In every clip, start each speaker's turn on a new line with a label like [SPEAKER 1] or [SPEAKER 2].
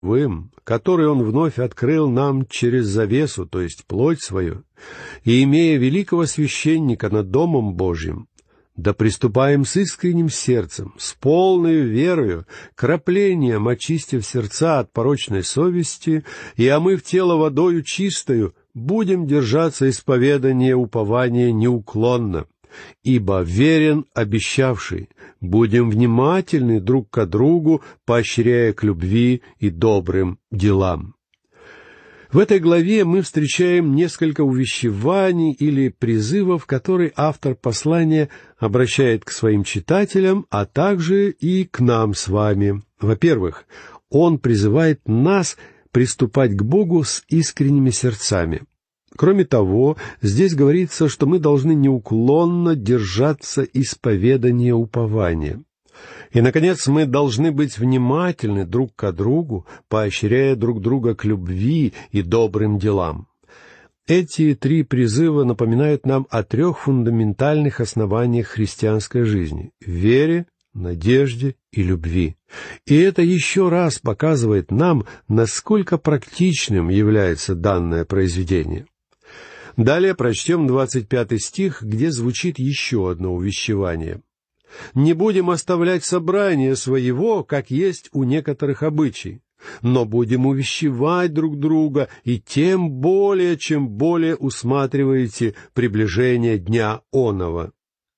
[SPEAKER 1] который Он вновь открыл нам через завесу, то есть плоть свою, и имея великого священника над Домом Божьим, да приступаем с искренним сердцем, с полной верою, краплением очистив сердца от порочной совести и омыв тело водою чистою, будем держаться исповедания упования неуклонно. Ибо верен обещавший, будем внимательны друг к другу, поощряя к любви и добрым делам. В этой главе мы встречаем несколько увещеваний или призывов, которые автор послания обращает к своим читателям, а также и к нам с вами. Во-первых, он призывает нас приступать к Богу с искренними сердцами. Кроме того, здесь говорится, что мы должны неуклонно держаться исповедания упования. И, наконец, мы должны быть внимательны друг к другу, поощряя друг друга к любви и добрым делам. Эти три призыва напоминают нам о трех фундаментальных основаниях христианской жизни — вере, надежде и любви. И это еще раз показывает нам, насколько практичным является данное произведение. Далее прочтем 25 стих, где звучит еще одно увещевание. «Не будем оставлять собрание своего, как есть у некоторых обычай, но будем увещевать друг друга, и тем более, чем более усматриваете приближение дня оного».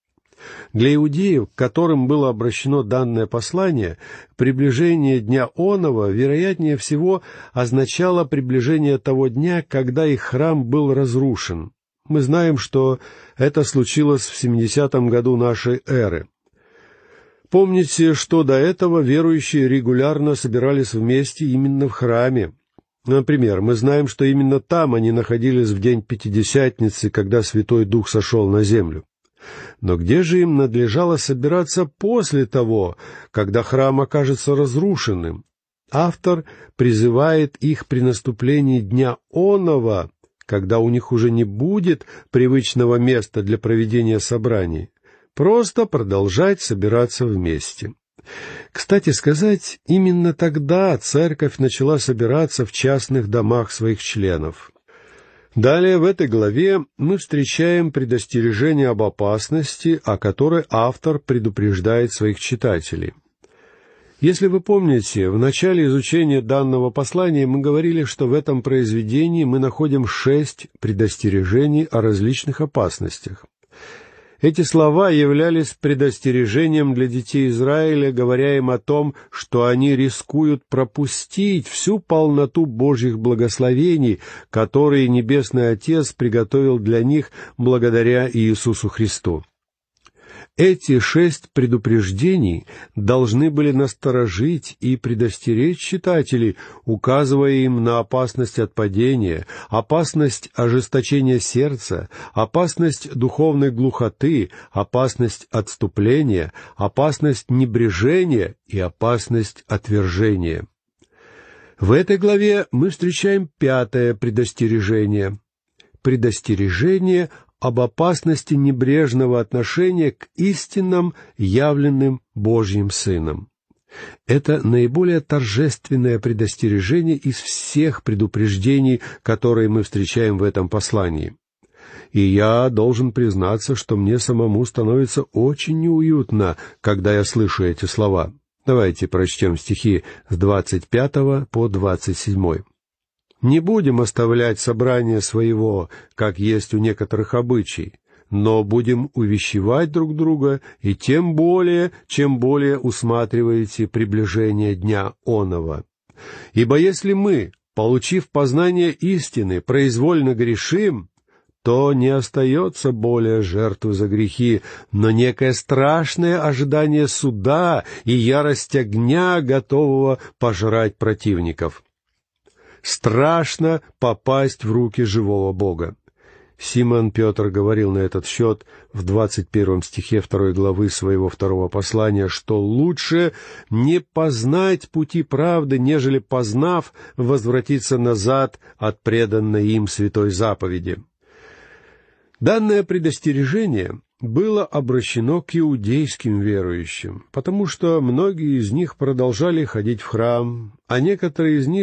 [SPEAKER 1] Для иудеев, к которым было обращено данное послание, приближение дня оного, вероятнее всего, означало приближение того дня, когда их храм был разрушен. Мы знаем, что это случилось в 70-м году нашей эры. Помните, что до этого верующие регулярно собирались вместе именно в храме. Например, мы знаем, что именно там они находились в день Пятидесятницы, когда Святой Дух сошел на землю. Но где же им надлежало собираться после того, когда храм окажется разрушенным? Автор призывает их при наступлении дня оного, когда у них уже не будет привычного места для проведения собраний, просто продолжать собираться вместе. Кстати сказать, именно тогда церковь начала собираться в частных домах своих членов. Далее в этой главе мы встречаем предостережение об опасности, о которой автор предупреждает своих читателей. Если вы помните, в начале изучения данного послания мы говорили, что в этом произведении мы находим 6 предостережений о различных опасностях. Эти слова являлись предостережением для детей Израиля, говоря им о том, что они рискуют пропустить всю полноту Божьих благословений, которые Небесный Отец приготовил для них благодаря Иисусу Христу. Эти 6 предупреждений должны были насторожить и предостеречь читателей, указывая им на опасность отпадения, опасность ожесточения сердца, опасность духовной глухоты, опасность отступления, опасность небрежения и опасность отвержения. В этой главе мы встречаем 5-е предостережение. Предостережение об опасности небрежного отношения к истинным, явленным Божьим Сыном. Это наиболее торжественное предостережение из всех предупреждений, которые мы встречаем в этом послании. И я должен признаться, что мне самому становится очень неуютно, когда я слышу эти слова. Давайте прочтем стихи с 25 по 27. «Не будем оставлять собрание своего, как есть у некоторых обычай, но будем увещевать друг друга, и тем более, чем более усматриваете приближение дня оного. Ибо если мы, получив познание истины, произвольно грешим, то не остается более жертвы за грехи, но некое страшное ожидание суда и ярость огня, готового пожрать противников». Страшно попасть в руки живого Бога. Симон Петр говорил на этот счет в 21 стихе 2 главы своего 2 послания, что лучше не познать пути правды, нежели, познав, возвратиться назад от преданной им святой заповеди. Данное предостережение было обращено к иудейским верующим, потому что многие из них продолжали ходить в храм, а некоторые из них